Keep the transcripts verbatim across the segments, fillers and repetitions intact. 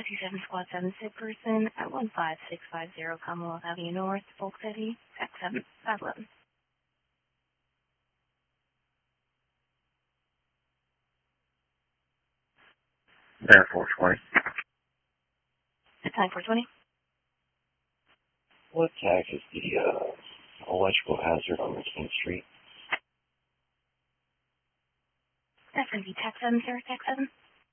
Rescue seven Squad seven, sick person at one five six five zero Commonwealth Avenue North, Polk City, X seven five eleven. There, four twenty. nine four twenty. What tag is the uh, electrical hazard on McKean Street? That's going to be tax seven, sir, tax seven.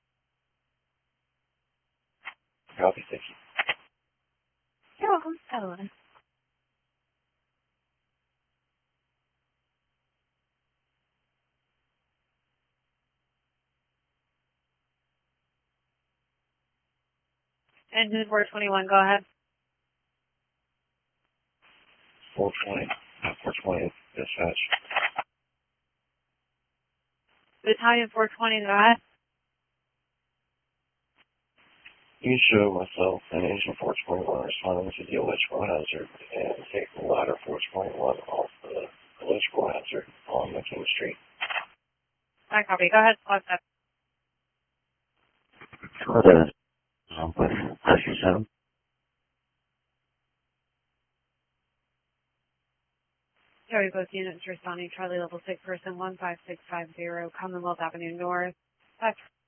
Copy, thank you. You're welcome. five eleven. Engine four twenty-one, go ahead. four twenty. four twenty, dispatch. Battalion four twenty, go ahead. You show myself and Engine four twenty-one responding to the electrical hazard and take the ladder four twenty-one off the electrical hazard on McKean Street. I copy, go ahead. Squad seven. Squad seven. Um, with Rescue seven. Carry both units responding. Charlie level six person one five six five zero Commonwealth Avenue North. That's